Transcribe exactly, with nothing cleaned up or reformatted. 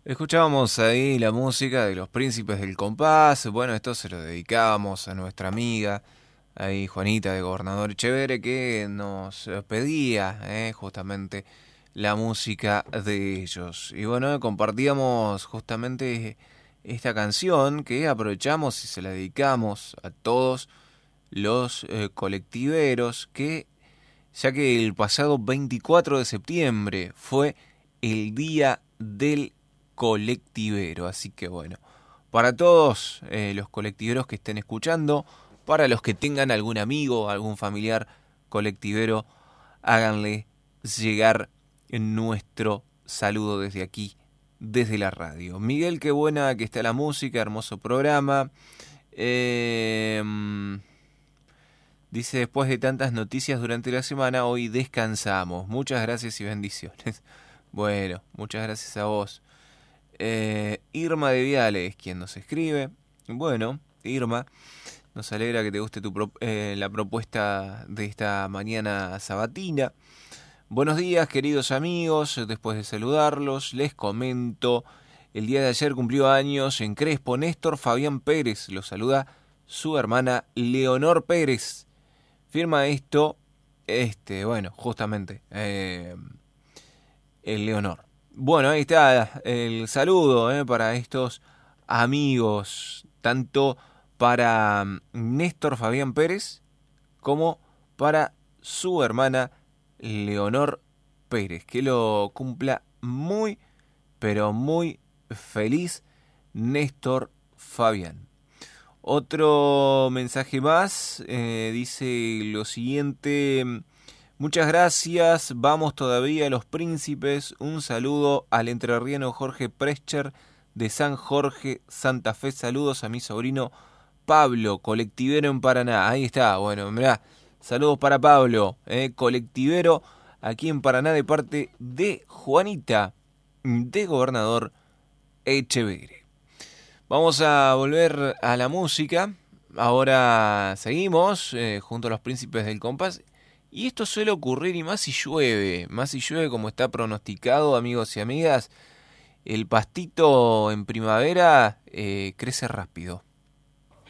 Escuchábamos ahí la música de los Príncipes del Compás. Bueno, esto se lo dedicábamos a nuestra amiga, ahí Juanita de Gobernador Echeverre, que nos pedía eh, justamente la música de ellos. Y bueno, compartíamos justamente esta canción que aprovechamos y se la dedicamos a todos los eh, colectiveros que, ya que el pasado veinticuatro de septiembre fue el Día del Colectivero. Así que bueno, para todos eh, los colectiveros que estén escuchando, para los que tengan algún amigo, algún familiar colectivero, háganle llegar nuestro saludo desde aquí, desde la radio. Miguel, qué buena que está la música, hermoso programa. Eh, Dice, después de tantas noticias durante la semana, hoy descansamos. Muchas gracias y bendiciones. Bueno, muchas gracias a vos. Eh, Irma de Viale es quien nos escribe. Bueno, Irma, nos alegra que te guste tu pro- eh, la propuesta de esta mañana sabatina. Buenos días, queridos amigos. Después de saludarlos, les comento. El día de ayer cumplió años en Crespo Néstor Fabián Pérez. Lo saluda su hermana Leonor Pérez. Firma esto, este, bueno, justamente, eh, el Leonor. Bueno, ahí está el saludo eh, para estos amigos, tanto para mm, Néstor Fabián Pérez como para su hermana Leonor Pérez. Que lo cumpla muy, pero muy feliz Néstor Fabián. Otro mensaje más, eh, dice lo siguiente: muchas gracias, vamos todavía los príncipes, un saludo al entrerriano Jorge Prescher de San Jorge, Santa Fe, saludos a mi sobrino Pablo, colectivero en Paraná. Ahí está, bueno, mirá, saludos para Pablo, eh, colectivero aquí en Paraná de parte de Juanita, de Gobernador Echeverre. Vamos a volver a la música. Ahora seguimos eh, junto a los Príncipes del Compás. Y esto suele ocurrir y más si llueve. Más si llueve como está pronosticado, amigos y amigas. El pastito en primavera eh, crece rápido.